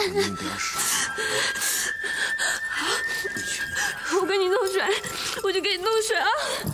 用点水。 我给你弄水，我就给你弄水啊。